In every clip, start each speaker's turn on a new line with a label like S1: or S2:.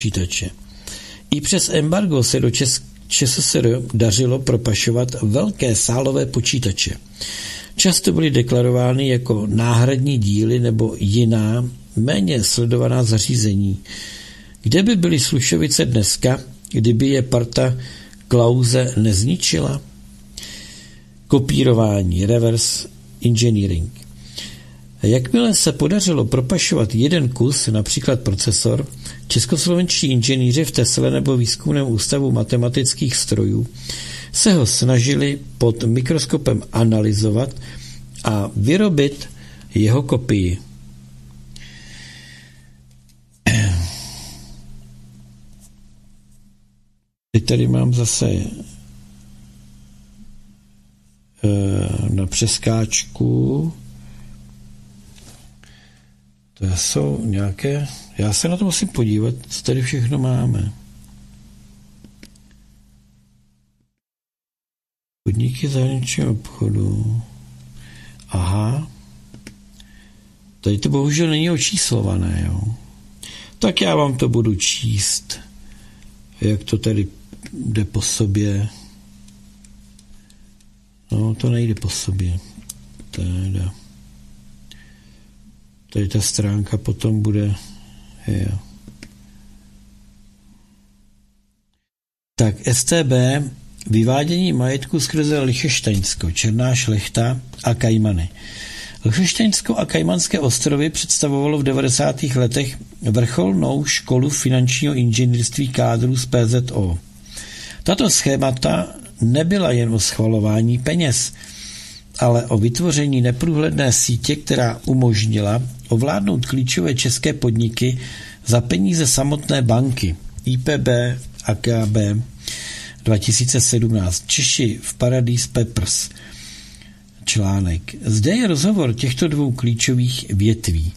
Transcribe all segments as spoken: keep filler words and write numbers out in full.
S1: počítače. I přes embargo se do Česk- ČSSR dařilo propašovat velké sálové počítače. Často byly deklarovány jako náhradní díly nebo jiná, méně sledovaná zařízení. Kde by byly Slušovice dneska, kdyby je parta Klause nezničila? Kopírování, reverse engineering. Jakmile se podařilo propašovat jeden kus, například procesor, českoslovenští inženýři v Tesle nebo Výzkumném ústavu matematických strojů se ho snažili pod mikroskopem analyzovat a vyrobit jeho kopii. Teď tady mám zase na přeskáčku. To jsou nějaké... Já se na to musím podívat, co tady všechno máme. Podniky zahraničního obchodu. Aha. Tady to bohužel není očíslované, jo. Tak já vám to budu číst, jak to tady jde po sobě. No, to nejde po sobě. Teda. Tady ta stránka potom bude... Jo. Tak S T B, vyvádění majetku skrze Lichtenštejnsko, Černá šlechta a Kajmany. Lichtenštejnsko a Kajmanské ostrovy představovalo v devadesátých letech vrcholnou školu finančního inženýrství kádrů z P Z O. Tato schémata nebyla jen o schvalování peněz, ale o vytvoření neprůhledné sítě, která umožnila ovládnout klíčové české podniky za peníze samotné banky I P B a K B dva tisíce sedmnáct. Češi v Paradise Papers. Článek. Zde je rozhovor těchto dvou klíčových větví.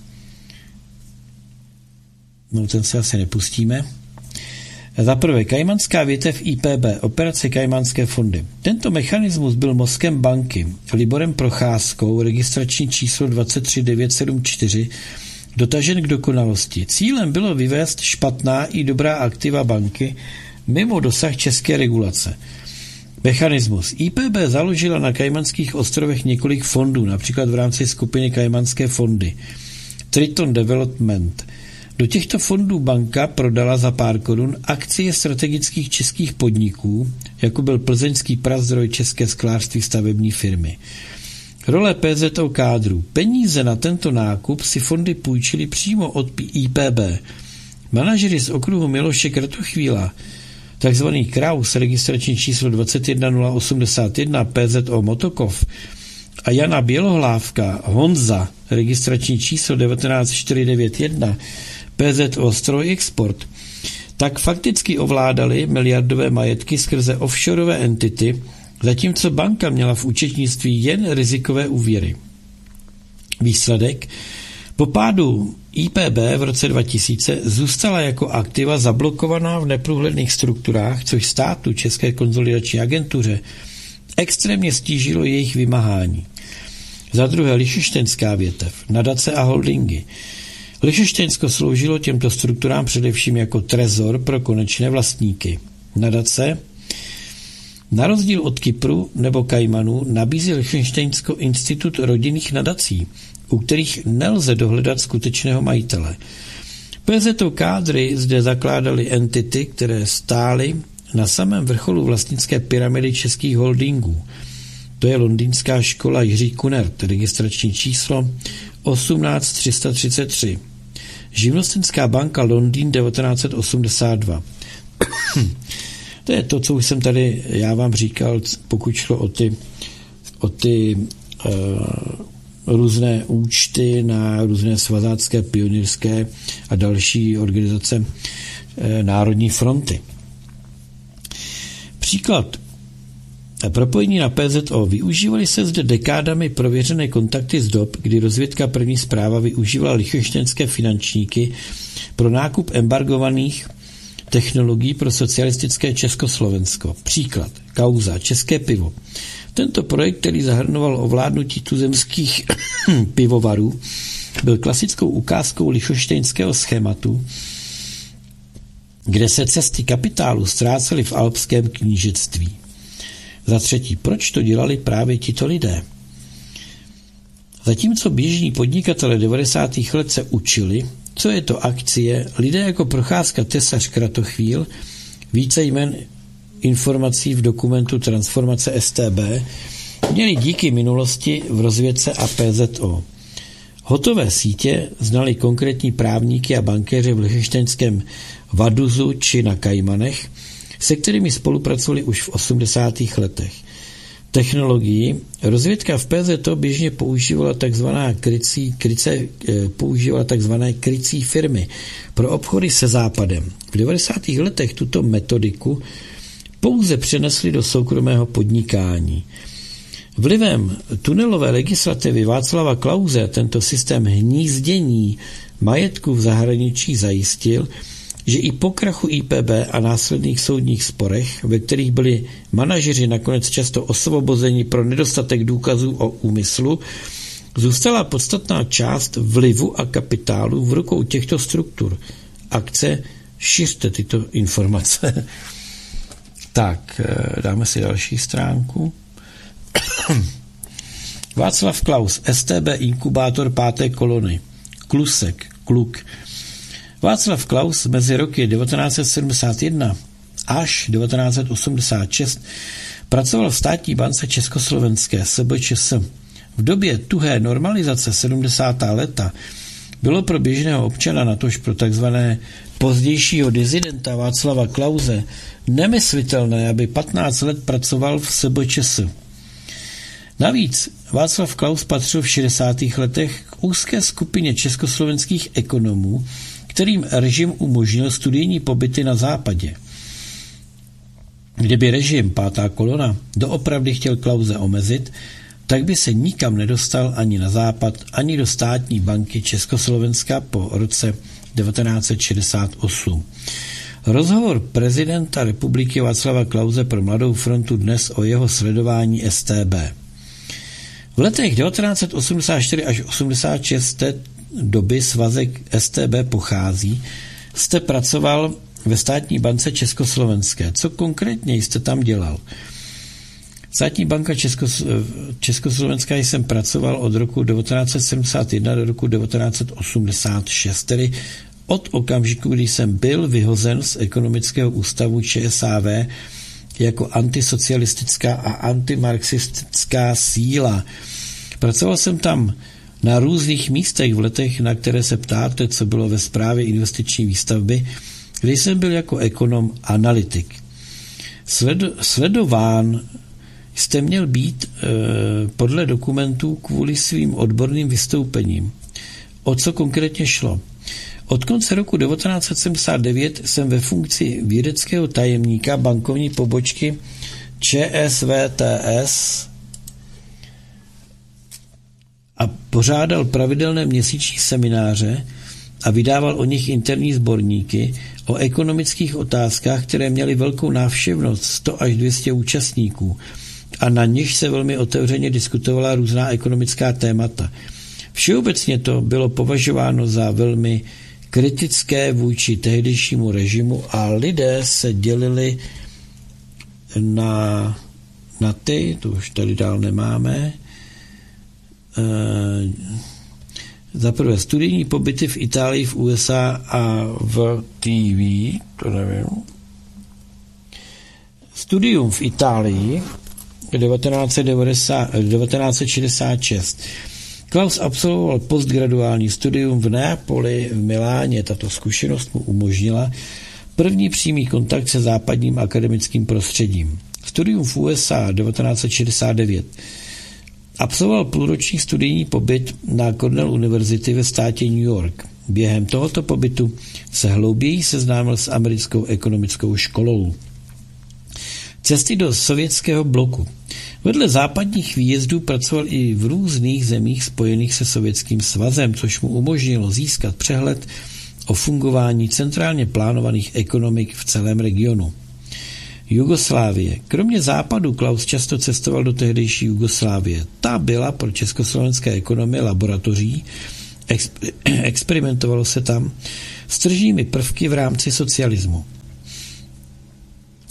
S1: No, ten se asi nepustíme. Za prvé, Kajmanská větev I P B, operace Kajmanské fondy. Tento mechanismus byl mozkem banky Liborem Procházkou, registrační číslo dvacet tři devět sedm čtyři, dotažen k dokonalosti. Cílem bylo vyvést špatná i dobrá aktiva banky mimo dosah české regulace. Mechanismus. I P B založila na Kajmanských ostrovech několik fondů, například v rámci skupiny Kajmanské fondy. Triton Development. Do těchto fondů banka prodala za pár korun akcie strategických českých podniků, jako byl plzeňský Prazdroj, České sklářství, stavební firmy. Role P Z O kádru. Peníze na tento nákup si fondy půjčili přímo od I P B. Manažeři z okruhu Miloše Kratochvíla, takzvaný Kraus, registrační číslo dvacet jedna nula osmdesát jedna, P Z O Motokov, a Jana Bělohlávka, Honza, registrační číslo devatenáct čtyři devět jedna, P Z O Stroj Export, tak fakticky ovládali miliardové majetky skrze offshoreové entity, zatímco banka měla v účetnictví jen rizikové úvěry. Výsledek? Po pádu I P B v roce dva tisíce zůstala jako aktiva zablokovaná v neprůhledných strukturách, což státu, České konsolidační agentuře, extrémně stížilo jejich vymáhání. Za druhé, Lichtenštejnská větev, nadace a holdingy. Lichtenštejnsko sloužilo těmto strukturám především jako trezor pro konečné vlastníky. Nadace, na rozdíl od Kypru nebo Kajmanů, nabízí Lichtenštejnsko institut rodinných nadací, u kterých nelze dohledat skutečného majitele. P Z O kádry zde zakládaly entity, které stály na samém vrcholu vlastnické pyramidy českých holdingů. To je londýnská škola Jiří Kunert, registrační číslo osmnáct tři sta třicet tři. Živnostenská banka Londýn devatenáct osmdesát dva. To je to, co už jsem tady já vám říkal, pokud šlo o ty, o ty uh, různé účty na různé svazácké, pionýrské a další organizace uh, Národní fronty. Příklad. Propojení na P Z O. Využívaly se zde dekádami prověřené kontakty z dob, kdy rozvědka první zpráva využívala lichtenštejnské finančníky pro nákup embargovaných technologií pro socialistické Československo. Příklad. Kauza. České pivo. Tento projekt, který zahrnoval ovládnutí tuzemských pivovarů, byl klasickou ukázkou lichtenštejnského schématu, kde se cesty kapitálu ztrácely v alpském knížectví. Za třetí, proč to dělali právě tito lidé? Zatímco běžní podnikatele devadesátých let se učili, co je to akcie, lidé jako Procházka, Tesař, Kratochvíl, více jmen informací v dokumentu Transformace S T B, měli díky minulosti v rozvědce a P Z O. Hotové sítě znali konkrétní právníky a bankéře v lichtenštejnském Vaduzu či na Kajmanech, se kterými spolupracovali už v osmdesátých letech. Technologii rozvědka v P Z O běžně používala takzvaná krycí, kryce, používala takzvané krycí firmy pro obchody se Západem. V devadesátých letech tuto metodiku pouze přenesli do soukromého podnikání. Vlivem tunelové legislativy Václava Klause tento systém hnízdění majetku v zahraničí zajistil, že i po krachu I P B a následných soudních sporech, ve kterých byli manažeři nakonec často osvobozeni pro nedostatek důkazů o úmyslu, zůstala podstatná část vlivu a kapitálu v rukou těchto struktur. Akce, šiřte tyto informace. Tak, dáme si další stránku. Václav Klaus, S T B inkubátor páté kolony. Klusek, kluk. Václav Klaus mezi roky devatenáct set sedmdesát jedna až devatenáct set osmdesát šest pracoval v státní bance Československé S B Č S. V době tuhé normalizace sedmdesátá léta bylo pro běžného občana, natož pro takzvané pozdějšího dizidenta Václava Klause, nemyslitelné, aby patnáct let pracoval v S B Č S. Navíc Václav Klaus patřil v šedesátých letech k úzké skupině československých ekonomů, kterým režim umožnil studijní pobyty na západě. Kdyby režim, pátá kolona, doopravdy chtěl Klause omezit, tak by se nikam nedostal ani na západ, ani do státní banky Československa po roce devatenáct set šedesát osm. Rozhovor prezidenta republiky Václava Klause pro Mladou frontu dnes o jeho sledování S T B. V letech devatenáct set osmdesát čtyři až osmdesát šest z té doby svazek S T B pochází, jste pracoval ve státní bance Československé. Co konkrétně jste tam dělal? Státní banka Českos, Československá jsem pracoval od roku devatenáct set sedmdesát jedna do roku devatenáct set osmdesát šest, tedy od okamžiku, kdy jsem byl vyhozen z ekonomického ústavu Č S A V jako antisocialistická a antimarxistická síla. Pracoval jsem tam na různých místech v letech, na které se ptáte, co bylo ve správě investiční výstavby, kde jsem byl jako ekonom analytik. Sledo, sledován jste měl být e, podle dokumentů kvůli svým odborným vystoupením. O co konkrétně šlo? Od konce roku devatenáct set sedmdesát devět jsem ve funkci vědeckého tajemníka bankovní pobočky Č S V T S a pořádal pravidelné měsíční semináře a vydával o nich interní sborníky o ekonomických otázkách, které měly velkou návštěvnost, sto až dvě stě účastníků, a na něž se velmi otevřeně diskutovala různá ekonomická témata. Všeobecně to bylo považováno za velmi kritické vůči tehdejšímu režimu a lidé se dělili na, na ty, to už tady dál nemáme, e, za prvé studijní pobyty v Itálii, v U S A a v T V, to nevím. Studium v Itálii devatenáct set devadesát, devatenáct set šedesát šest. Klaus absolvoval postgraduální studium v Neapoli, v Miláně. Tato zkušenost mu umožnila první přímý kontakt se západním akademickým prostředím. Studium v U S A devatenáct set šedesát devět. Absolvoval půlroční studijní pobyt na Cornell University ve státě New York. Během tohoto pobytu se hlouběji seznámil s americkou ekonomickou školou. Cesty do sovětského bloku. Vedle západních výjezdů pracoval i v různých zemích spojených se Sovětským svazem, což mu umožnilo získat přehled o fungování centrálně plánovaných ekonomik v celém regionu. Jugoslávie. Kromě západu Klaus často cestoval do tehdejší Jugoslávie. Ta byla pro československé ekonomie laboratoří, exper- experimentovalo se tam s tržními prvky v rámci socialismu.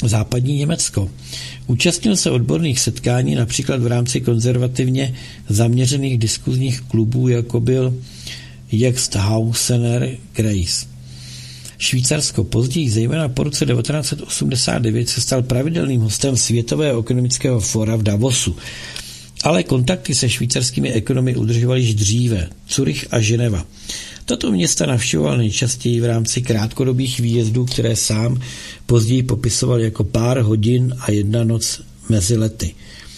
S1: západní Německo. Účastnil se odborných setkání například v rámci konzervativně zaměřených diskuzních klubů, jako byl Jagsthausener Kreis. Švýcarsko později, zejména po roce devatenáct set osmdesát devět, se stal pravidelným hostem Světového ekonomického fóra v Davosu. Ale kontakty se švýcarskými ekonomy udržovaly již dříve, Curych a Ženeva. Tato města navštěvoval nejčastěji v rámci krátkodobých výjezdů, které sám později popisoval jako pár hodin a jedna noc mezi lety.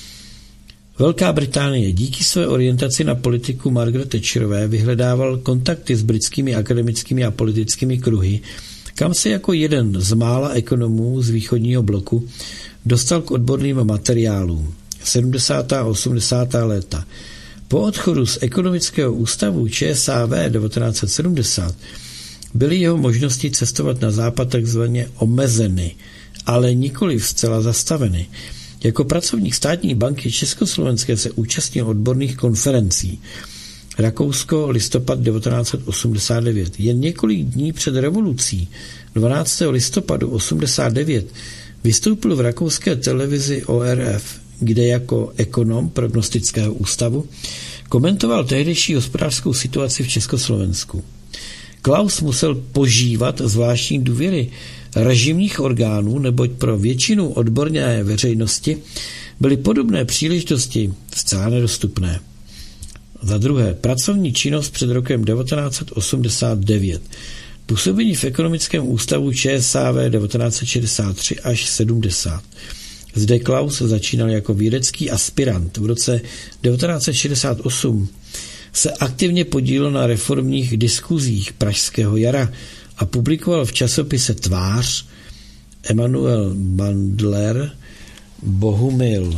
S1: Velká Británie díky své orientaci na politiku Margaret Thatcherové vyhledával kontakty s britskými akademickými a politickými kruhy, kam se jako jeden z mála ekonomů z východního bloku dostal k odborným materiálům. sedmdesátá a osmdesátá léta. Po odchodu z ekonomického ústavu ČSAV devatenáct set sedmdesát byly jeho možnosti cestovat na západ takzvaně omezeny, ale nikoli zcela zastaveny. Jako pracovník státní banky Československé se účastnil odborných konferencí. Rakousko, listopad devatenáct set osmdesát devět. Jen několik dní před revolucí, dvanáctého listopadu osmdesát devět, vystoupil v rakouské televizi O R F, kde jako ekonom prognostického ústavu komentoval tehdejší hospodářskou situaci v Československu. Klaus musel požívat zvláštní důvěry režimních orgánů, neboť pro většinu odborné veřejnosti byly podobné příležitosti zcela nedostupné. Za druhé, pracovní činnost před rokem devatenáct set osmdesát devět. Působení v ekonomickém ústavu ČSAV devatenáct set šedesát tři až sedmdesát. Zde Klaus začínal jako vědecký aspirant. V roce devatenáct set šedesát osm se aktivně podílel na reformních diskuzích Pražského jara a publikoval v časopise Tvář Emanuel Bandler, Bohumil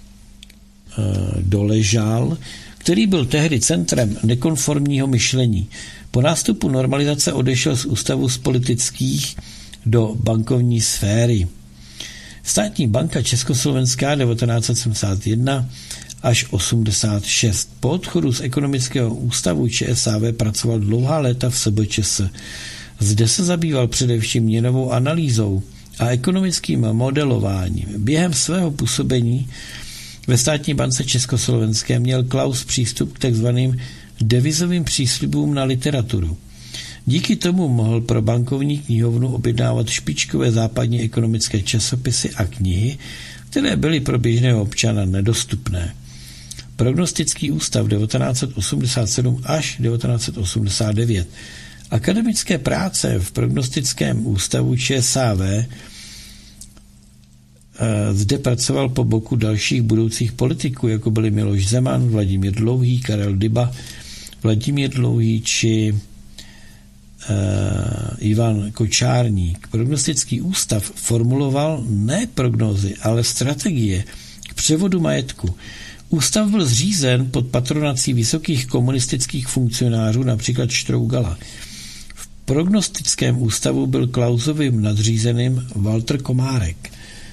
S1: Doležal, který byl tehdy centrem nekonformního myšlení. Po nástupu normalizace odešel z ústavu z politických do bankovní sféry. Státní banka Československá devatenáct set sedmdesát jedna až osmdesát šest. Po odchodu z ekonomického ústavu ČSAV pracoval dlouhá léta v S B Č S. Zde se zabýval především měnovou analýzou a ekonomickým modelováním. Během svého působení ve státní bance Československé měl Klaus přístup k takzvaným devizovým příslibům na literaturu. Díky tomu mohl pro bankovní knihovnu objednávat špičkové západní ekonomické časopisy a knihy, které byly pro běžného občana nedostupné. Prognostický ústav devatenáct set osmdesát sedm až devatenáct set osmdesát devět. Akademické práce v prognostickém ústavu ČSAV zde pracoval po boku dalších budoucích politiků, jako byli Miloš Zeman, Vladimír Dlouhý, Karel Dyba, Vladimír Dlouhý či uh, Ivan Kočárník. Prognostický ústav formuloval ne prognózy, ale strategie k převodu majetku. Ústav byl zřízen pod patronací vysokých komunistických funkcionářů, například Štrougala. V prognostickém ústavu byl Klausovým nadřízeným Walter Komárek.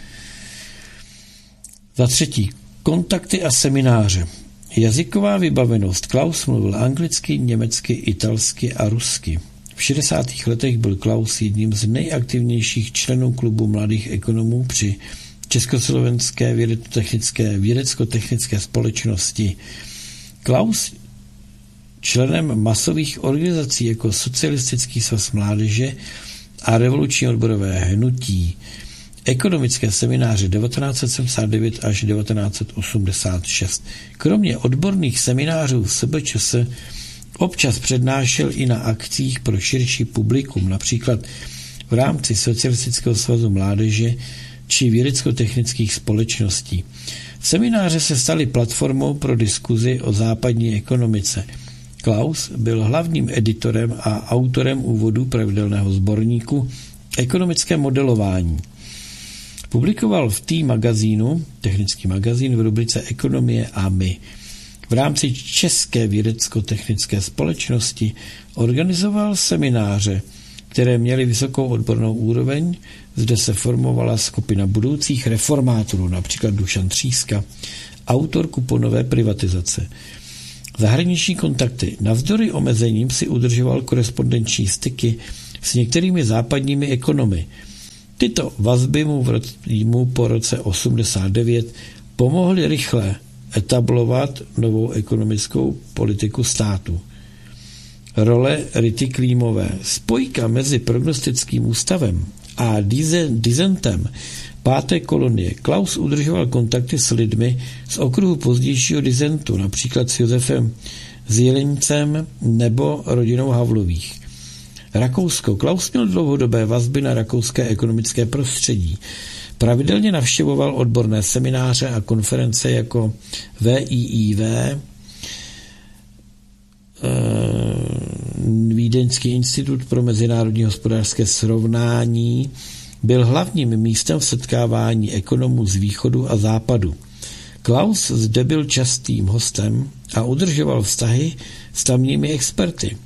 S1: Za třetí, kontakty a semináře. Jazyková vybavenost. Klaus mluvil anglicky, německy, italsky a rusky. V šedesátých letech byl Klaus jedním z nejaktivnějších členů klubu mladých ekonomů při Československé vědecko-technické, vědecko-technické společnosti. Klaus členem masových organizací jako Socialistický svaz mládeže a Revoluční odborové hnutí. Ekonomické semináře devatenáct set sedmdesát devět až devatenáct set osmdesát šest. Kromě odborných seminářů v S B Č S občas přednášel i na akcích pro širší publikum, například v rámci Socialistického svazu mládeže či vědecko-technických společností. Semináře se staly platformou pro diskuzi o západní ekonomice. Klaus byl hlavním editorem a autorem úvodu pravidelného sborníku Ekonomické modelování. Publikoval v T magazínu, technický magazín v rubrice Ekonomie a my. V rámci České vědecko-technické společnosti organizoval semináře, které měly vysokou odbornou úroveň. Zde se formovala skupina budoucích reformátorů, například Dušan Tříska, autor kuponové privatizace. Zahraniční kontakty. Navzdory omezením si udržoval korespondenční styky s některými západními ekonomy. Tyto vazby mu, v roce, mu po roce osmdesát devět pomohly rychle etablovat novou ekonomickou politiku státu. Role Rity Klímové, spojka mezi prognostickým ústavem a dizentem páté kolonie. Klaus udržoval kontakty s lidmi z okruhu pozdějšího dizentu, například s Josefem Zielincem nebo rodinou Havlových. Rakousko. Klaus měl dlouhodobé vazby na rakouské ekonomické prostředí. Pravidelně navštěvoval odborné semináře a konference jako V I I V, Vídeňský institut pro mezinárodní hospodářské srovnání, byl hlavním místem v setkávání ekonomů z východu a západu. Klaus zde byl častým hostem a udržoval vztahy s tamními experty.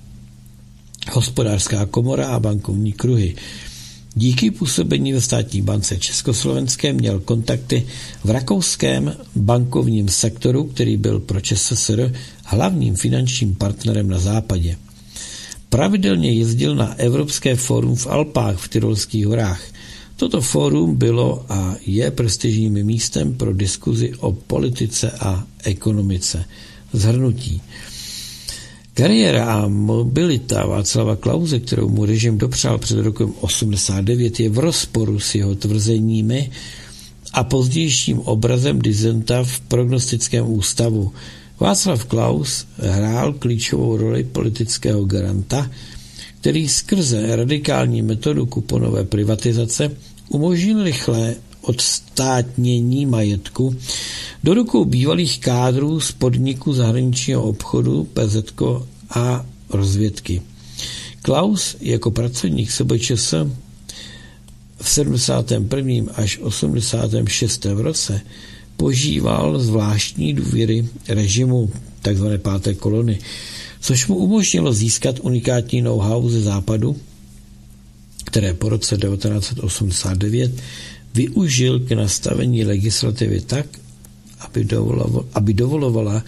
S1: Hospodářská komora a bankovní kruhy. Díky působení ve státní bance Československé měl kontakty v rakouském bankovním sektoru, který byl pro ČSSR hlavním finančním partnerem na západě. Pravidelně jezdil na Evropské fórum v Alpách v Tyrolských horách. Toto fórum bylo a je prestižním místem pro diskuzi o politice a ekonomice. Shrnutí. Kariéra a mobilita Václava Klause, kterou mu režim dopřál před rokem osmdesát devět, je v rozporu s jeho tvrzeními a pozdějším obrazem dizenta v prognostickém ústavu. Václav Klaus hrál klíčovou roli politického garanta, který skrze radikální metodu kuponové privatizace umožnil rychlé odstátnění majetku do rukou bývalých kádrů z podniku zahraničního obchodu P Z K a rozvědky. Klaus jako pracovník S B Č S v sedmdesátém prvním až osmdesátém šestém roce požíval zvláštní důvěry režimu tzv. páté kolony, což mu umožnilo získat unikátní know-how ze západu, které po roce devatenáct set osmdesát devět využil k nastavení legislativy tak, aby dovolovala, aby dovolovala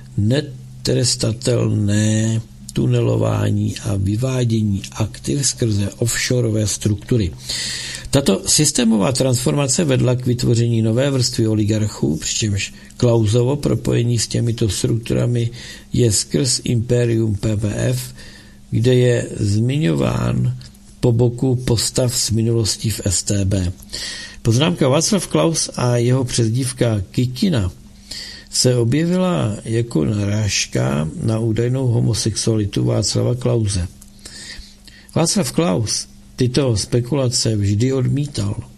S1: netrestatelné tunelování a vyvádění aktiv skrze offshoreové struktury. Tato systémová transformace vedla k vytvoření nové vrstvy oligarchů, přičemž Klausovo propojení s těmito strukturami je skrz Imperium P P F, kde je zmiňován po boku postav z minulostí v S T B. Poznámka Václav Klaus a jeho přezdívka Kitina se objevila jako narážka na údajnou homosexualitu Václava Klause. Václav Klaus tyto spekulace vždy odmítal. E,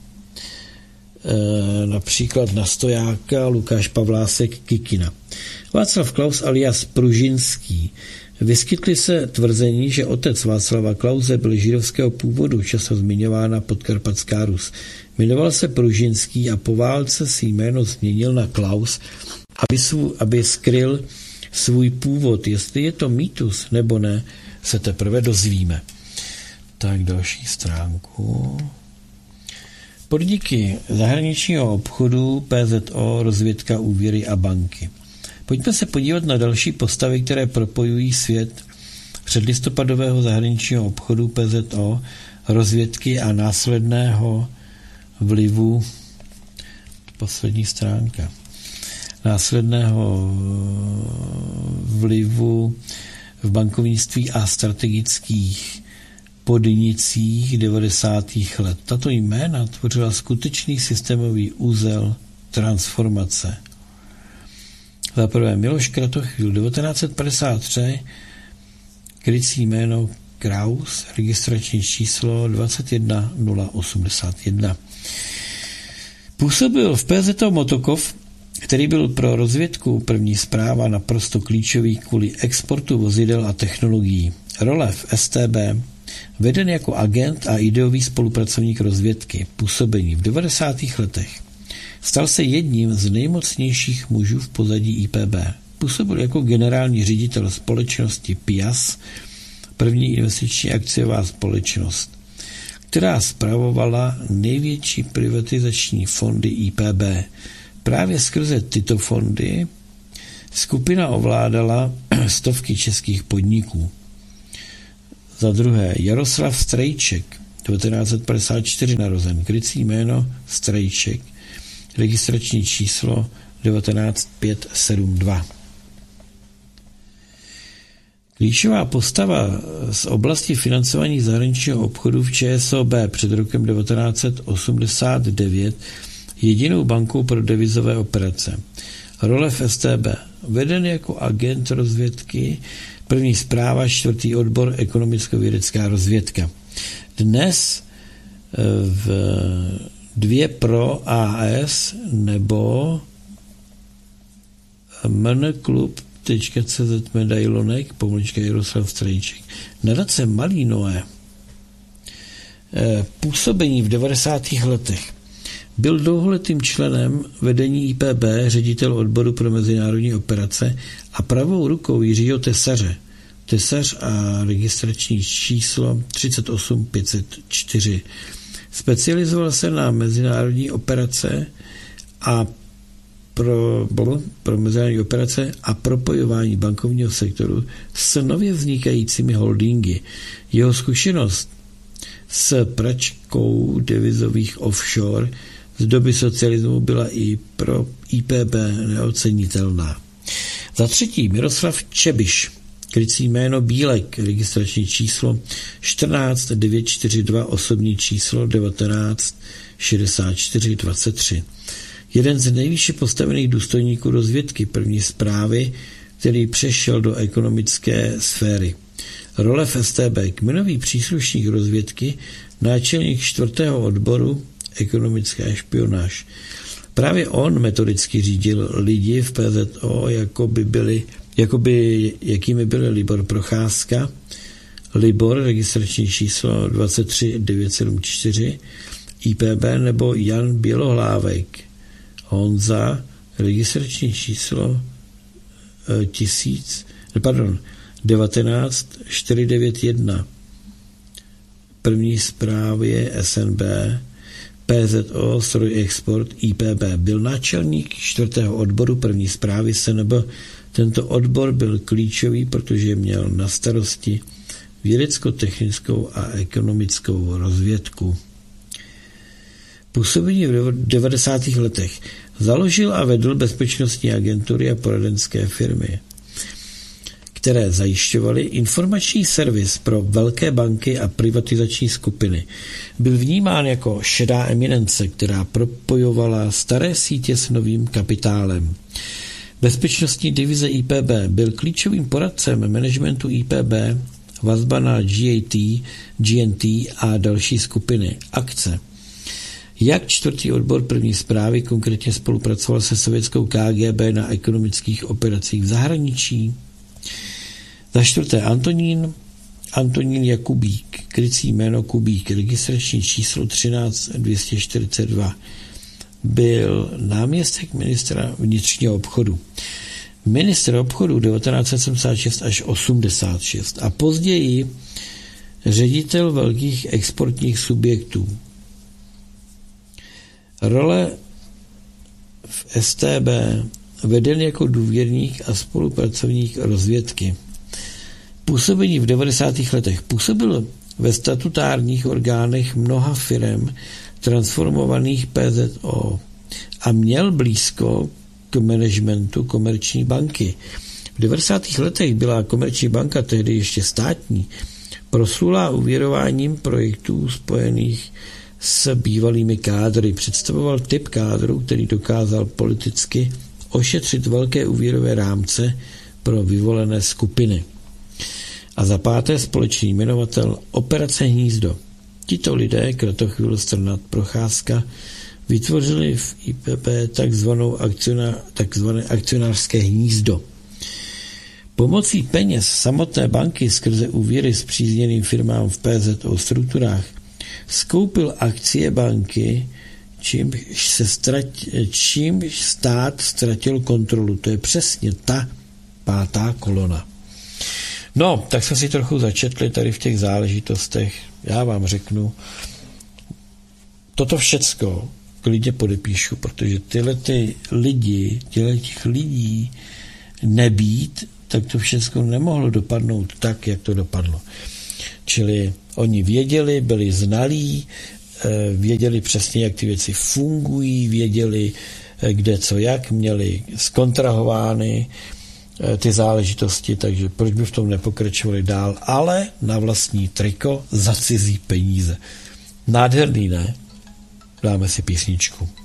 S1: například na stojáka Lukáš Pavlásek Kikina. Václav Klaus alias Pružinský. Vyskytly se tvrzení, že otec Václava Klause byl židovského původu, často zmiňována Podkarpatská Rus. Jmenoval se Pružinský a po válce si jméno změnil na Klaus, aby, svůj, aby skryl svůj původ. Jestli je to mýtus nebo ne, se teprve dozvíme. Tak další stránku. Podniky zahraničního obchodu, P Z O, rozvědka, úvěry a banky. Pojďme se podívat na další postavy, které propojují svět předlistopadového zahraničního obchodu P Z O, rozvědky a následného vlivu, poslední stránka, následného vlivu v bankovnictví a strategických podnicích devadesátých let. Tato jména tvořila skutečný systémový úzel transformace. Za prvé Miloš Kratochvíl, devatenáct set padesát tři, krycí jméno Kraus, registrační číslo dvacet jedna nula osmdesát jedna. Působil v P Z O Motokov, který byl pro rozvědku první zpráva naprosto klíčový kvůli exportu vozidel a technologií. Role v S T B, veden jako agent a ideový spolupracovník rozvědky, působení v devadesátých letech. Stal se jedním z nejmocnějších mužů v pozadí I P B. Působil jako generální ředitel společnosti P I A S, první investiční akciová společnost, která spravovala největší privatizační fondy I P B. Právě skrze tyto fondy skupina ovládala stovky českých podniků. Za druhé Jaroslav Strejček, devatenáct set padesát čtyři narozen, krycí jméno Strejček, registrační číslo devatenáct pět sedm dva. Klíčová postava z oblasti financování zahraničního obchodu v ČSOB před rokem devatenáct set osmdesát devět jedinou bankou pro devizové operace. Role v S T B. Veden jako agent rozvědky, první zpráva, čtvrtý odbor, ekonomicko-vědecká rozvědka. Dnes v dvě pro A S nebo mnklub.cz medailonek, pomlčka Jaroslav Strejček. Nadace Malý Noé. Působení v devadesátých letech. Byl dlouholetým členem vedení I P B, ředitel odboru pro mezinárodní operace a pravou rukou Jiřího Tesaře. Tesař a registrační číslo třicet osm pět set čtyři. Specializoval se na mezinárodní operace a pro, pro mezinárodní operace a propojování bankovního sektoru s nově vznikajícími holdingy. Jeho zkušenost s pračkou devizových offshore z doby socialismu byla i pro I P B neocenitelná. Za třetí Miroslav Čebiš, krycí jméno Bílek, registrační číslo čtrnáct devět čtyři dva, osobní číslo devatenáct šedesát čtyři dvacet tři. Jeden z nejvýše postavených důstojníků rozvědky první zprávy, který přešel do ekonomické sféry. Role v S T B, kmenový příslušník rozvědky, náčelník čtvrtého odboru, ekonomická špionáž. Právě on metodicky řídil lidi v P Z O, jako by byli, jako by, jakými byly Libor Procházka, Libor, registrační číslo dvacet tři devět sedm čtyři, I P B, nebo Jan Bělohlávek, Honza, registrační číslo tisíc, pardon, devatenáct čtyři devět jedna. První zprávě S N B, P Z O, Stroj Export, I P B. Byl náčelník čtvrtého odboru první zprávy S N B. Tento odbor byl klíčový, protože měl na starosti vědecko-technickou a ekonomickou rozvědku. Působení v devadesátých letech. Založil a vedl bezpečnostní agentury a poradenské firmy, které zajišťovaly informační servis pro velké banky a privatizační skupiny. Byl vnímán jako šedá eminence, která propojovala staré sítě s novým kapitálem. Bezpečnostní divize I P B. Byl klíčovým poradcem managementu I P B, vazba na G A T, G N T a další skupiny. Akce. Jak čtvrtý odbor první zprávy konkrétně spolupracoval se sovětskou K G B na ekonomických operacích v zahraničí? Za čtvrté Antonín, Antonín Jakubík, krycí jméno Kubík, registrační číslo třináct dvě stě čtyřicet dva. Byl náměstek ministra vnitřního obchodu. Ministr obchodu devatenáct set sedmdesát šest až osmdesát šest a později ředitel velkých exportních subjektů. Role v S T B, veden jako důvěrník a spolupracovník rozvědky. Působení v devadesátých letech. Působil ve statutárních orgánech mnoha firem transformovaných P Z O a měl blízko k managementu Komerční banky. V devadesátých letech byla Komerční banka, tehdy ještě státní, proslulá uvěrováním projektů spojených s bývalými kádry. Představoval typ kádru, který dokázal politicky ošetřit velké úvěrové rámce pro vyvolené skupiny. A za páté společný jmenovatel Operace Hnízdo. Tito lidé, Kratochvil, Strnad, Procházka, vytvořili v I P P takzvanou akcioná, takzvané akcionářské hnízdo. Pomocí peněz samotné banky skrze úvěry spřízněným firmám v P Z O strukturách skoupil akcie banky, čímž, se ztrat, čímž stát ztratil kontrolu. To je přesně ta pátá kolona. No, tak jsme si trochu začetli tady v těch záležitostech. Já vám řeknu, toto všecko klidně podepíšu, protože tyhle ty lidi, tyhle těch lidí nebýt, tak to všecko nemohlo dopadnout tak, jak to dopadlo. Čili oni věděli, byli znalí, věděli přesně, jak ty věci fungují, věděli, kde co jak, měli zkontrahovány ty záležitosti, takže proč by v tom nepokračovali dál, ale na vlastní triko za cizí peníze. Nádherný, ne? Dáme si písničku.